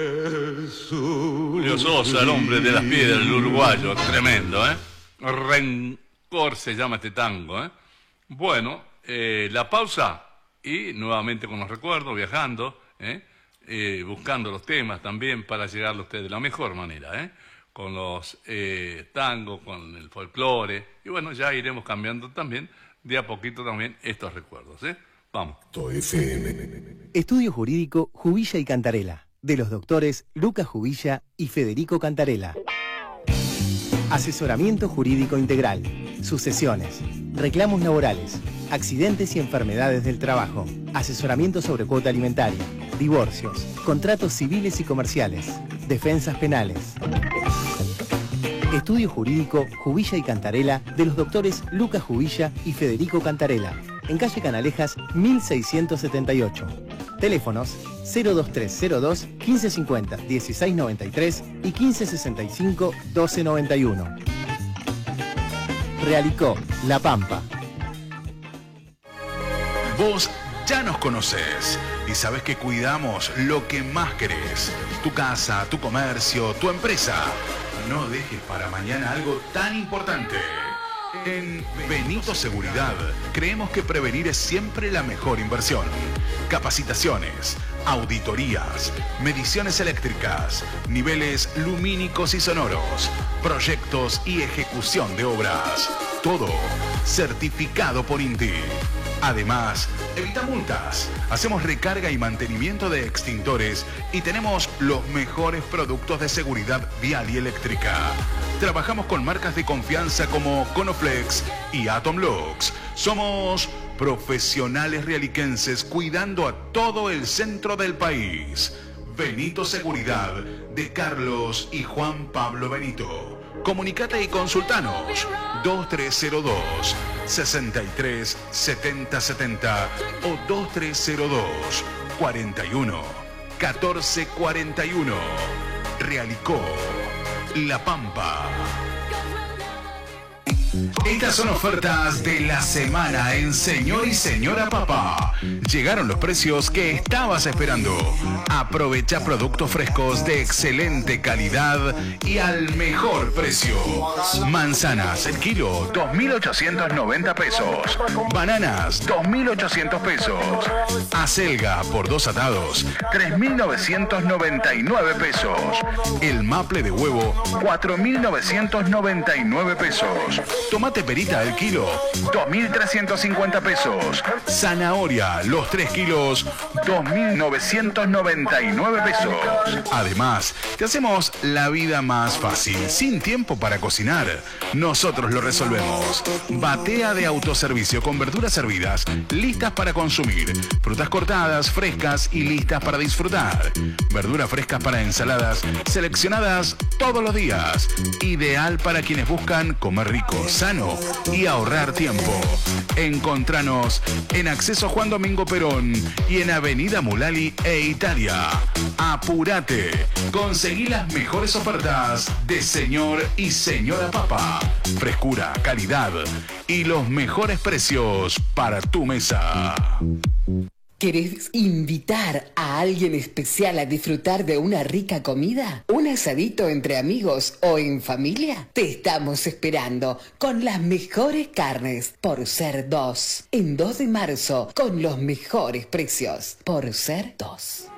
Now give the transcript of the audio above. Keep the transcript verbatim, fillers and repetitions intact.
Julio Sosa, el hombre de las piedras, el uruguayo, tremendo, ¿eh? Rencor se llama este tango, ¿eh? Bueno, eh, la pausa y nuevamente con los recuerdos, viajando, ¿eh? Eh, buscando los temas también para llegarle a ustedes de la mejor manera, ¿eh? Con los eh, tangos, con el folclore, y bueno, ya iremos cambiando también, de a poquito también, estos recuerdos, ¿eh? Vamos. Estudio Jurídico Jubilla y Cantarela, de los doctores Lucas Jubilla y Federico Cantarela. Asesoramiento jurídico integral, sucesiones, reclamos laborales, accidentes y enfermedades del trabajo, asesoramiento sobre cuota alimentaria, divorcios, contratos civiles y comerciales, defensas penales. Estudio Jurídico Jubilla y Cantarela, de los doctores Lucas Jubilla y Federico Cantarela, en calle Canalejas mil seiscientos setenta y ocho. Teléfonos cero dos tres cero dos, quince cincuenta, dieciséis noventa y tres y quince sesenta y cinco, doce noventa y uno. Realicó, La Pampa. Vos ya nos conocés y sabés que cuidamos lo que más querés. Tu casa, tu comercio, tu empresa. No dejes para mañana algo tan importante. En Benito Seguridad creemos que prevenir es siempre la mejor inversión. Capacitaciones, auditorías, mediciones eléctricas, niveles lumínicos y sonoros, proyectos y ejecución de obras. Todo certificado por INTI. Además, evita multas, hacemos recarga y mantenimiento de extintores y tenemos los mejores productos de seguridad vial y eléctrica. Trabajamos con marcas de confianza como Conoflex y Atomlux. Somos profesionales rialiquenses cuidando a todo el centro del país. Benito Seguridad, de Carlos y Juan Pablo Benito. Comunicate y consultanos dos tres cero dos, sesenta y tres, setenta setenta o dos tres cero dos, cuarenta y uno, catorce cuarenta y uno. Realicó, La Pampa. Estas son ofertas de la semana en Señor y Señora Papa. Llegaron los precios que estabas esperando. Aprovecha productos frescos de excelente calidad y al mejor precio. Manzanas, el kilo, dos mil ochocientos noventa pesos. Bananas, dos mil ochocientos pesos. Acelga por dos atados, tres mil novecientos noventa y nueve pesos. El maple de huevo, cuatro mil novecientos noventa y nueve pesos. Tomate perita al kilo, dos mil trescientos cincuenta pesos. Zanahoria, los tres kilos, dos mil novecientos noventa y nueve pesos. Además, te hacemos la vida más fácil, sin tiempo para cocinar. Nosotros lo resolvemos. Batea de autoservicio con verduras servidas, listas para consumir. Frutas cortadas, frescas y listas para disfrutar. Verduras frescas para ensaladas, seleccionadas todos los días. Ideal para quienes buscan comer rico, sano y ahorrar tiempo. Encontranos en Acceso Juan Domingo Perón y en Avenida Mulali e Italia. Apúrate, conseguí las mejores ofertas de Señor y Señora Papa. Frescura, calidad y los mejores precios para tu mesa. ¿Querés invitar a alguien especial a disfrutar de una rica comida? ¿Un asadito entre amigos o en familia? Te estamos esperando con las mejores carnes por ser dos. En dos de marzo con los mejores precios por ser dos.